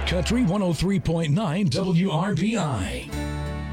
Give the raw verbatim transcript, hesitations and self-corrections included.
Country one oh three point nine W R B I.